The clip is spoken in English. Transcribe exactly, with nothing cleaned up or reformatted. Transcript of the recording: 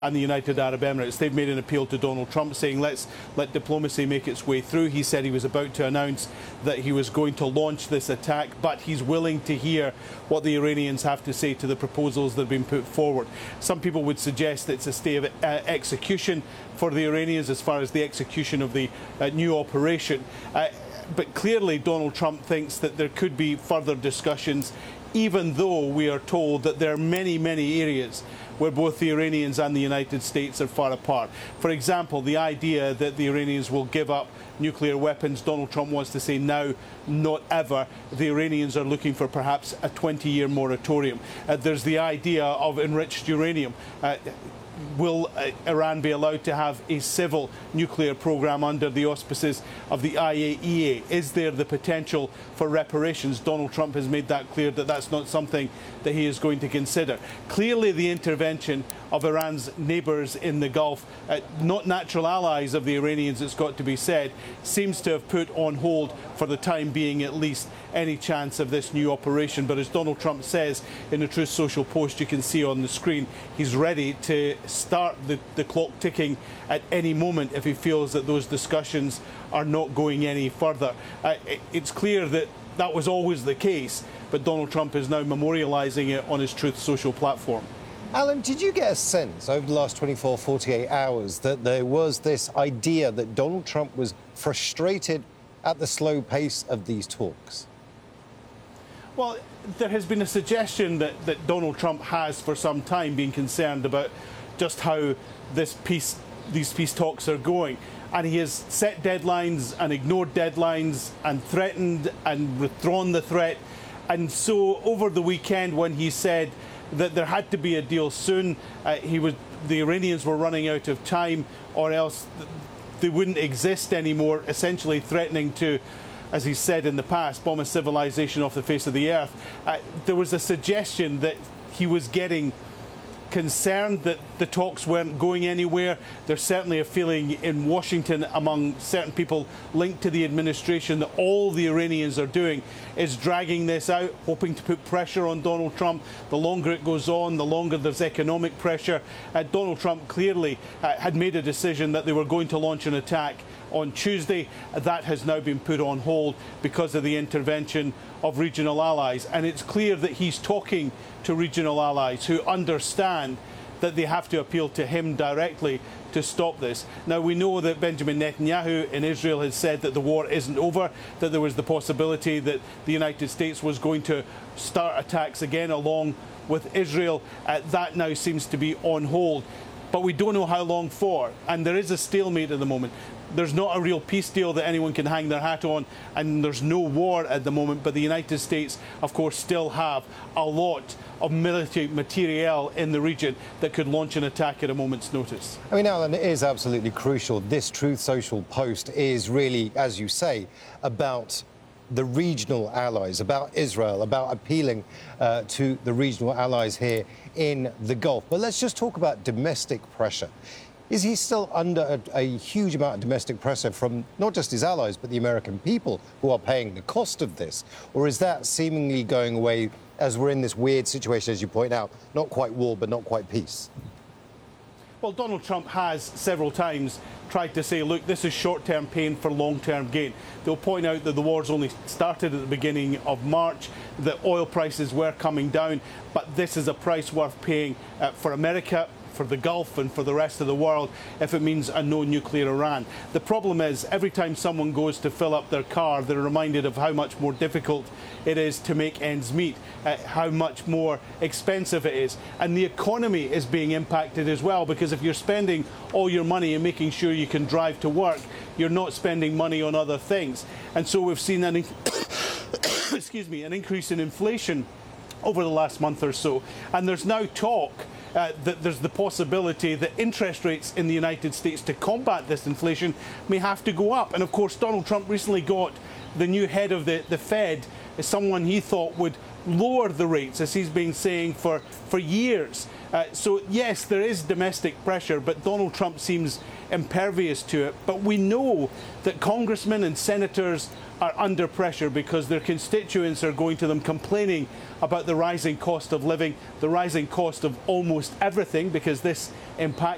and the United Arab Emirates. They've made an appeal to Donald Trump saying let's let diplomacy make its way through. He said he was about to announce that he was going to launch this attack, but he's willing to hear what the Iranians have to say to the proposals that have been put forward. Some people would suggest that it's a stay of uh, execution for the Iranians as far as the execution of the uh, new operation. Uh, but clearly Donald Trump thinks that there could be further discussions, even though we are told that there are many, many areas where both the Iranians and the United States are far apart. For example, the idea that the Iranians will give up nuclear weapons. Donald Trump wants to say now, not ever. The Iranians are looking for perhaps a twenty-year moratorium. Uh, there's the idea of enriched uranium. Uh, Will uh, Iran be allowed to have a civil nuclear program under the auspices of the I A E A? Is there the potential for reparations? Donald Trump has made that clear that that's not something that he is going to consider. Clearly, the intervention of Iran's neighbours in the Gulf, uh, not natural allies of the Iranians, it's got to be said, seems to have put on hold, for the time being at least, any chance of this new operation. But as Donald Trump says in the Truth Social post you can see on the screen, he's ready to start the, the clock ticking at any moment if he feels that those discussions are not going any further. Uh, it, it's clear that that was always the case, but Donald Trump is now memorialising it on his Truth Social platform. Alan, did you get a sense over the last twenty-four, forty-eight hours that there was this idea that Donald Trump was frustrated at the slow pace of these talks? Well, there has been a suggestion that, that Donald Trump has for some time been concerned about just how this peace, these peace talks are going. And he has set deadlines and ignored deadlines and threatened and withdrawn the threat. And so over the weekend, when he said that there had to be a deal soon, uh, he was, the Iranians were running out of time, or else they wouldn't exist anymore, essentially threatening to, as he said in the past, bomb a civilization off the face of the earth. Uh, there was a suggestion that he was getting concerned that the talks weren't going anywhere. There's certainly a feeling in Washington among certain people linked to the administration that all the Iranians are doing is dragging this out, hoping to put pressure on Donald Trump. The longer it goes on, the longer there's economic pressure. Uh, Donald Trump clearly uh, had made a decision that they were going to launch an attack on Tuesday. That has now been put on hold because of the intervention of regional allies. And it's clear that he's talking to regional allies who understand that they have to appeal to him directly to stop this. Now, we know that Benjamin Netanyahu in Israel has said that the war isn't over, that there was the possibility that the United States was going to start attacks again along with Israel. Uh, that now seems to be on hold. But we don't know how long for, and there is a stalemate at the moment. There's not a real peace deal that anyone can hang their hat on, and there's no war at the moment, but the United States, of course, still have a lot of military materiel in the region that could launch an attack at a moment's notice. I mean, Alan, it is absolutely crucial. This Truth Social post is really, as you say, about the regional allies, about Israel, about appealing uh, to the regional allies here in the Gulf. But let's just talk about domestic pressure. Is he still under a, a huge amount of domestic pressure from not just his allies, but the American people who are paying the cost of this? Or is that seemingly going away as we're in this weird situation, as you point out, not quite war, but not quite peace? Well, Donald Trump has several times tried to say, look, this is short-term pain for long-term gain. They'll point out that the war's only started at the beginning of March, that oil prices were coming down, but this is a price worth paying uh, for America, for the Gulf and for the rest of the world if it means a no nuclear Iran. The problem is every time someone goes to fill up their car, they're reminded of how much more difficult it is to make ends meet, uh, how much more expensive it is. And the economy is being impacted as well, because if you're spending all your money and making sure you can drive to work, you're not spending money on other things. And so we've seen an, excuse me, an increase in inflation over the last month or so. And there's now talk Uh, that there's the possibility that interest rates in the United States to combat this inflation may have to go up. And of course, Donald Trump recently got the new head of the, the Fed as someone he thought would lower the rates, as he's been saying for, for years. Uh, so, yes, there is domestic pressure, but Donald Trump seems impervious to it. But we know that congressmen and senators are under pressure because their constituents are going to them complaining about the rising cost of living, the rising cost of almost everything, because this impacts